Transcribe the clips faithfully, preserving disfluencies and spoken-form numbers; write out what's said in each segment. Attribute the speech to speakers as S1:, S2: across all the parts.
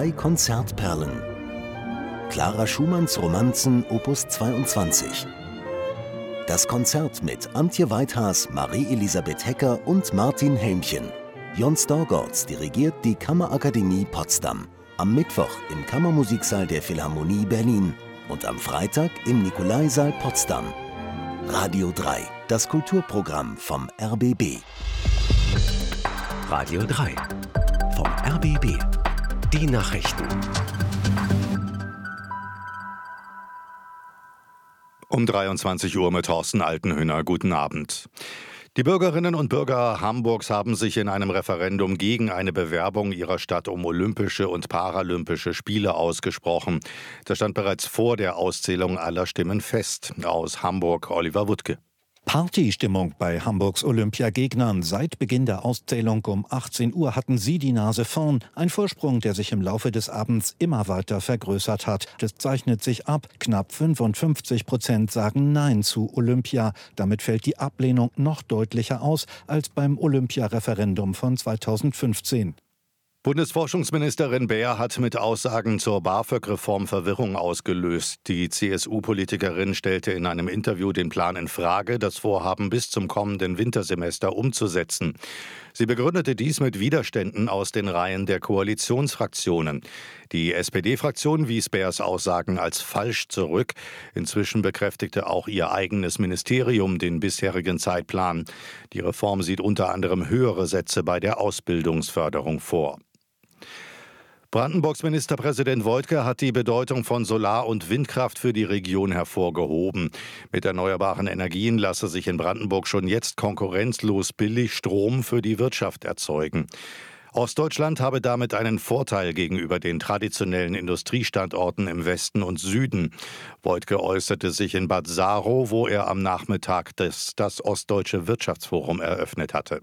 S1: Drei Konzertperlen. Clara Schumanns Romanzen Opus zweiundzwanzig. Das Konzert mit Antje Weithaas, Marie-Elisabeth Hecker und Martin Helmchen. Jon Storgårds dirigiert die Kammerakademie Potsdam. Am Mittwoch im Kammermusiksaal der Philharmonie Berlin und am Freitag im Nikolaisaal Potsdam. Radio drei, das Kulturprogramm vom R B B.
S2: Radio drei vom R B B. Die Nachrichten.
S3: Um dreiundzwanzig Uhr mit Thorsten Altenhöhner. Guten Abend. Die Bürgerinnen und Bürger Hamburgs haben sich in einem Referendum gegen eine Bewerbung ihrer Stadt um Olympische und Paralympische Spiele ausgesprochen. Das stand bereits vor der Auszählung aller Stimmen fest. Aus Hamburg Oliver Wuttke.
S4: Partystimmung bei Hamburgs Olympiagegnern. Seit Beginn der Auszählung um achtzehn Uhr hatten sie die Nase vorn. Ein Vorsprung, der sich im Laufe des Abends immer weiter vergrößert hat. Das zeichnet sich ab. Knapp fünfundfünfzig Prozent sagen Nein zu Olympia. Damit fällt die Ablehnung noch deutlicher aus als beim Olympiareferendum von zweitausendfünfzehn.
S3: Bundesforschungsministerin Baer hat mit Aussagen zur BAföG-Reform Verwirrung ausgelöst. Die C S U-Politikerin stellte in einem Interview den Plan in Frage, das Vorhaben bis zum kommenden Wintersemester umzusetzen. Sie begründete dies mit Widerständen aus den Reihen der Koalitionsfraktionen. Die S P D-Fraktion wies Baers Aussagen als falsch zurück. Inzwischen bekräftigte auch ihr eigenes Ministerium den bisherigen Zeitplan. Die Reform sieht unter anderem höhere Sätze bei der Ausbildungsförderung vor. Brandenburgs Ministerpräsident Woidke hat die Bedeutung von Solar- und Windkraft für die Region hervorgehoben. Mit erneuerbaren Energien lasse sich in Brandenburg schon jetzt konkurrenzlos billig Strom für die Wirtschaft erzeugen. Ostdeutschland habe damit einen Vorteil gegenüber den traditionellen Industriestandorten im Westen und Süden. Woidke äußerte sich in Bad Saarow, wo er am Nachmittag das, das Ostdeutsche Wirtschaftsforum eröffnet hatte.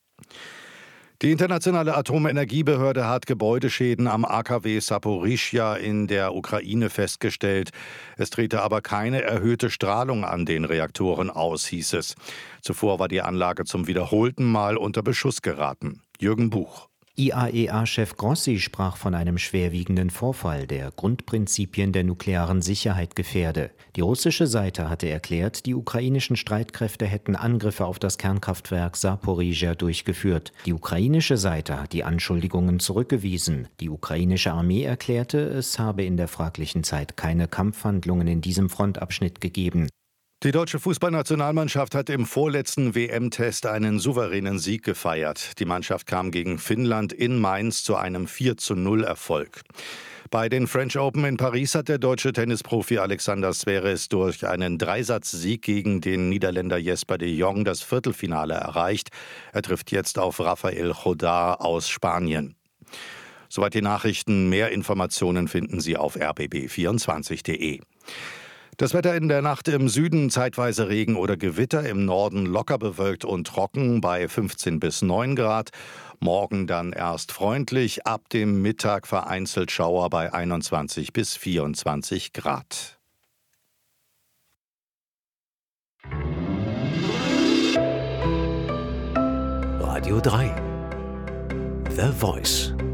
S3: Die Internationale Atomenergiebehörde hat Gebäudeschäden am A K W Saporischschja in der Ukraine festgestellt. Es trete aber keine erhöhte Strahlung an den Reaktoren aus, hieß es. Zuvor war die Anlage zum wiederholten Mal unter Beschuss geraten. Jürgen Buch.
S5: I A E A-Chef Grossi sprach von einem schwerwiegenden Vorfall, der Grundprinzipien der nuklearen Sicherheit gefährde. Die russische Seite hatte erklärt, die ukrainischen Streitkräfte hätten Angriffe auf das Kernkraftwerk Saporischschja durchgeführt. Die ukrainische Seite hat die Anschuldigungen zurückgewiesen. Die ukrainische Armee erklärte, es habe in der fraglichen Zeit keine Kampfhandlungen in diesem Frontabschnitt gegeben.
S3: Die deutsche Fußballnationalmannschaft hat im vorletzten W M-Test einen souveränen Sieg gefeiert. Die Mannschaft kam gegen Finnland in Mainz zu einem vier zu null Erfolg. Bei den French Open in Paris hat der deutsche Tennisprofi Alexander Zverev durch einen Dreisatzsieg gegen den Niederländer Jesper de Jong das Viertelfinale erreicht. Er trifft jetzt auf Rafael Jodar aus Spanien. Soweit die Nachrichten. Mehr Informationen finden Sie auf r b b vierundzwanzig punkt de. Das Wetter in der Nacht im Süden zeitweise Regen oder Gewitter, im Norden locker bewölkt und trocken bei fünfzehn bis neun Grad. Morgen dann erst freundlich, ab dem Mittag vereinzelt Schauer bei einundzwanzig bis vierundzwanzig Grad.
S2: Radio drei. The Voice.